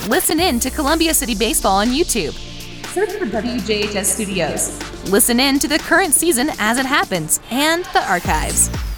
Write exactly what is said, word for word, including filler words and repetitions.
Listen in to Columbia City Baseball on YouTube. Search for W J H S Studios. Listen in to the current season as it happens and the archives.